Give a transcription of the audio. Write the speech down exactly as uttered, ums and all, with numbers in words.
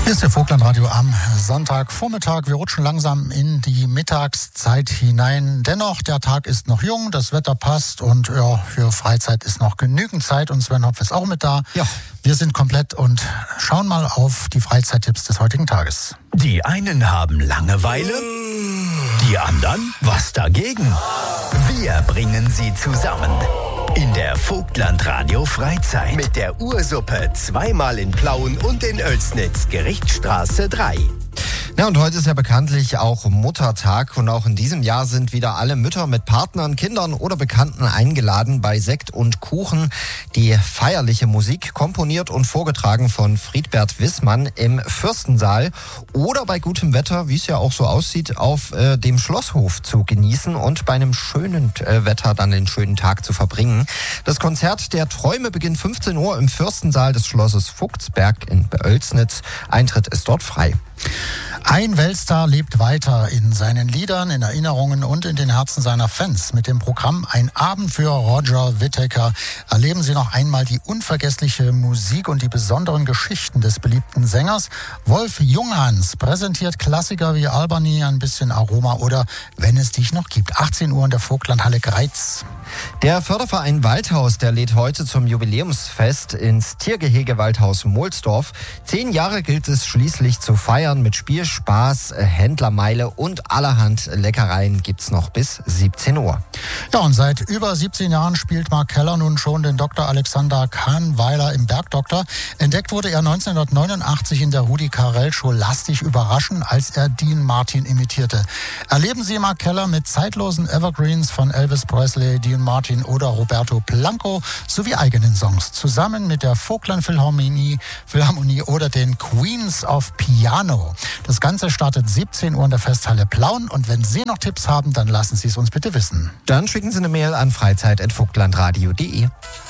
Hier ist der Vogtlandradio am Sonntagvormittag. Wir rutschen langsam in die Mittagszeit hinein. Dennoch, der Tag ist noch jung, das Wetter passt und ja, für Freizeit ist noch genügend Zeit. Und Sven Hopf ist auch mit da. Ja. Wir sind komplett und schauen mal auf die Freizeittipps des heutigen Tages. Die einen haben Langeweile, die anderen was dagegen. Wir bringen sie zusammen. In der Vogtlandradio Freizeit. Mit der Ursuppe zweimal in Plauen und in Oelsnitz, Gerichtsstraße drei. Ja, und heute ist ja bekanntlich auch Muttertag und auch in diesem Jahr sind wieder alle Mütter mit Partnern, Kindern oder Bekannten eingeladen bei Sekt und Kuchen. Die feierliche Musik komponiert und vorgetragen von Friedbert Wissmann im Fürstensaal oder bei gutem Wetter, wie es ja auch so aussieht, auf äh, dem Schlosshof zu genießen und bei einem schönen äh, Wetter dann den schönen Tag zu verbringen. Das Konzert der Träume beginnt fünfzehn Uhr im Fürstensaal des Schlosses Vogtsberg in Oelsnitz. Eintritt ist dort frei. Ein Weltstar lebt weiter in seinen Liedern, in Erinnerungen und in den Herzen seiner Fans. Mit dem Programm Ein Abend für Roger Whittaker erleben Sie noch einmal die unvergessliche Musik und die besonderen Geschichten des beliebten Sängers. Wolf Junghans präsentiert Klassiker wie Albany, ein bisschen Aroma oder Wenn es dich noch gibt. achtzehn Uhr in der Vogtlandhalle Greiz. Der Förderverein Waldhaus, der lädt heute zum Jubiläumsfest ins Tiergehege Waldhaus Mohlsdorf. Zehn Jahre gilt es schließlich zu feiern mit Spiel, Spaß, Händlermeile und allerhand Leckereien gibt's noch bis siebzehn Uhr. Ja, und seit über siebzehn Jahren spielt Mark Keller nun schon den Doktor Alexander Kahnweiler im Bergdoktor. Entdeckt wurde er neunzehnhundertneunundachtzig in der Rudi Carrell Show Lass dich überraschen, als er Dean Martin imitierte. Erleben Sie Mark Keller mit zeitlosen Evergreens von Elvis Presley, Dean Martin oder Roberto Blanco sowie eigenen Songs. Zusammen mit der Vogtland Philharmonie, Philharmonie oder den Queens of Piano. Das Ganze startet siebzehn Uhr in der Festhalle Plauen und wenn Sie noch Tipps haben, dann lassen Sie es uns bitte wissen. Dann schicken Sie eine Mail an freizeit at vogtlandradio punkt de.